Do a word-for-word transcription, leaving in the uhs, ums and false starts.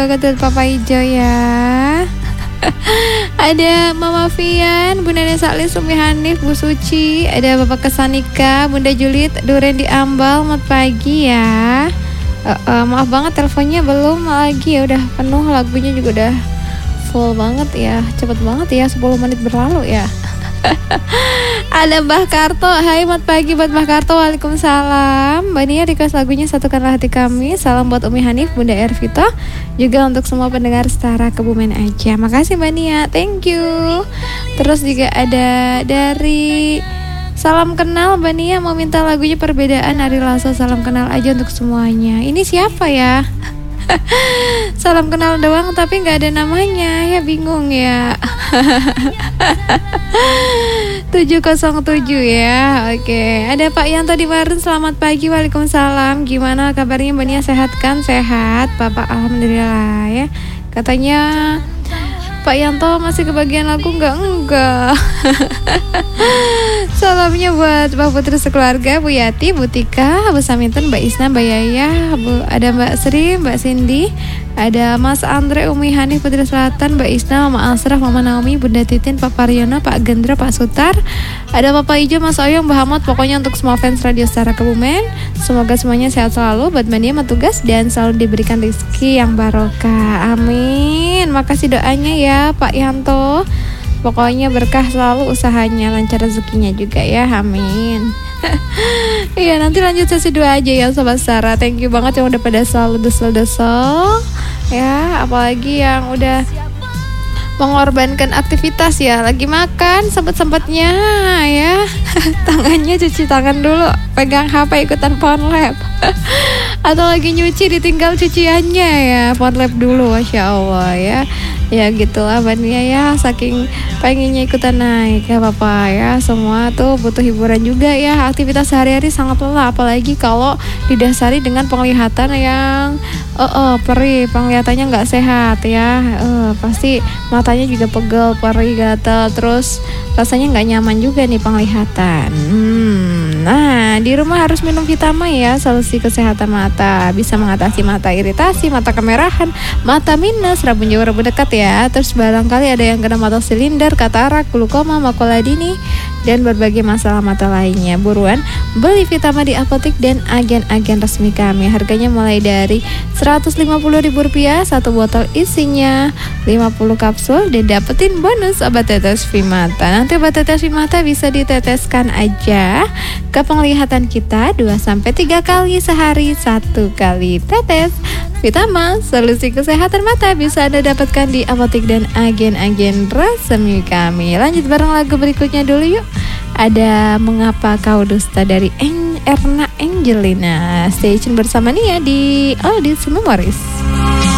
Ketut Papa Ijo ya. Ada Mama Fian, Bunda Nesa Alis, Umi Hanif, Bu Suci. Ada Bapak Kesanika, Bunda Julit, Duren di Ambal. Selamat pagi ya. uh, uh, Maaf banget teleponnya belum lagi ya. Udah penuh, lagunya juga udah full banget ya. Cepet banget ya, sepuluh menit berlalu ya. Ada Mbah Karto. Hai, selamat pagi buat Mbah Karto. Waalaikumsalam. Mbak Nia request lagunya Satukanlah Hati Kami. Salam buat Umi Hanif, Bunda Ervita, juga untuk semua pendengar Setara Kebumen aja. Makasih Mbak Nia, thank you. Terus juga ada dari Salam Kenal, Mbak Nia mau minta lagunya Perbedaan Ari Lasso. Salam kenal aja untuk semuanya. Ini siapa ya? Salam kenal doang tapi gak ada namanya. Ya bingung ya. tujuh nol tujuh ya. Oke, ada Pak Yanto di Warung. Selamat pagi, waalaikumsalam. Gimana kabarnya Mbak Nia, sehat kan? Sehat Bapak, alhamdulillah ya. Katanya Pak Yanto masih kebagian lagu. Enggak, enggak. Salamnya buat Mbak Putri sekeluarga, Bu Yati, Bu Tika, Bu Saminten, Mbak Isna, Mbak Yaya, Bu, ada Mbak Sri, Mbak Cindy, ada Mas Andre, Umi Hanif, Putri Selatan, Mbak Isna, Mama Asraf, Mama Naomi, Bunda Titin, Pak Paryono, Pak Gendra, Pak Sutar, ada Papa Ijo, Mas Oyong, Mbak Hamad. Pokoknya untuk semua fans Radio Setara Kebumen, semoga semuanya sehat selalu, buat mania tugas dan selalu diberikan rezeki yang barokah. Amin. Makasih doanya ya Pak Yanto. Pokoknya berkah selalu usahanya, lancar rezekinya juga ya, amin. Iya, nanti lanjut sesi dua aja ya Sobat Setara. Thank you banget yang udah pada selalu desel-desel ya, apalagi yang udah mengorbankan aktivitas ya, lagi makan sempet-sempetnya ya. Tangannya cuci tangan dulu, pegang H P ikutan Pornlab. Atau lagi nyuci ditinggal cuciannya ya, Pornlab dulu, Masya Allah ya. Ya gitulah Bania ya, saking pengennya ikutan naik ya Bapak ya. Semua tuh butuh hiburan juga ya. Aktivitas sehari-hari sangat lelah, apalagi kalau didasari dengan penglihatan yang uh, uh, perih, penglihatannya nggak sehat ya. uh, Pasti matanya juga pegel, perih, gatal, terus rasanya nggak nyaman juga nih penglihatan. hmm, Nah, di rumah harus minum vitamin ya, solusi kesehatan mata. Bisa mengatasi mata iritasi, mata kemerahan, mata minus, rabun jauh, rabun dekat ya. Terus barangkali ada yang kena mata silinder, katarak, glaukoma, makula dini, dan berbagai masalah mata lainnya. Buruan beli vitamin di apotek dan agen-agen resmi kami. Harganya mulai dari seratus lima puluh ribu rupiah satu botol, isinya lima puluh kapsul, dan dapetin bonus obat tetes Vimata. Nanti obat tetes Vimata bisa diteteskan aja ke penglihatan kita dua sampai tiga kali sehari, satu kali tetes. Vitamin, solusi kesehatan mata, bisa Anda dapatkan di apotek dan agen-agen resmi kami. Lanjut bareng lagu berikutnya dulu yuk. Ada Mengapa Kau Dusta dari Erna Angelina. Stay tune bersama Nia di Oldies Memories.